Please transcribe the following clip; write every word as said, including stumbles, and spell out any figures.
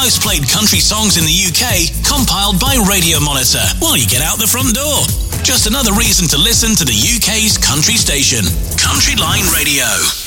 most played country songs in the U K, compiled by Radio Monitor while you get out the front door. Just another reason to listen to the U K's country station, Country Line Radio.